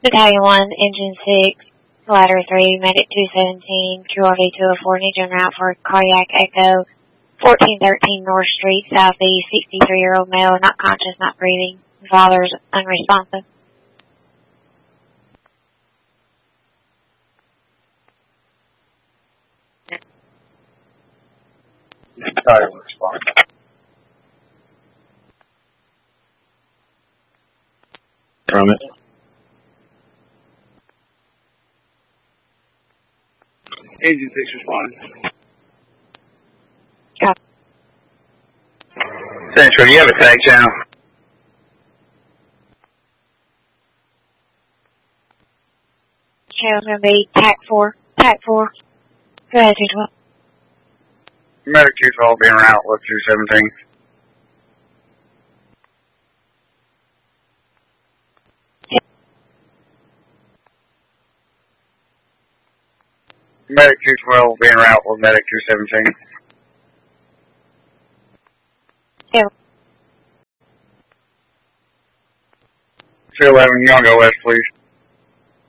Battalion 1, Engine 6, Ladder 3, Medic 217, QRV 204, need you en route for cardiac echo, 1413 North Street, Southeast, 63-year-old male, not conscious, not breathing. Father's unresponsive. Sorry, we'll respond. From it. Engine 6 responding. Copy. Central, you have a tag channel. Channel's going to be TAC 4. TAC 4. Go ahead, 212. Medic 212 being route with 217. Medic 212 being route with Medic 217. Yeah. 211, you want to go west, please?